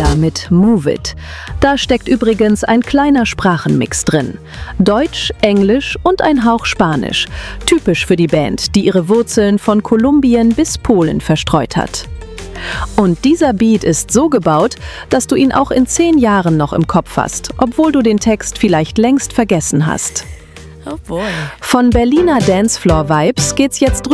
Layla mit Move It. Da steckt übrigens ein kleiner Sprachenmix drin. Deutsch, Englisch und ein Hauch Spanisch. Typisch für die Band, die ihre Wurzeln von Kolumbien bis Polen verstreut hat. Und dieser Beat ist so gebaut, dass du ihn auch in 10 Jahren noch im Kopf hast, obwohl du den Text vielleicht längst vergessen hast. Oh boy. Von Berliner Dancefloor-Vibes geht's jetzt